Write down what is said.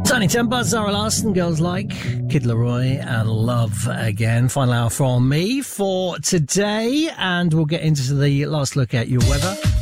Tiny Temper, Zara Larsson, Girls Like, Kid Laroi, and Love Again. Final hour from me for today, and we'll get into the last look at your weather.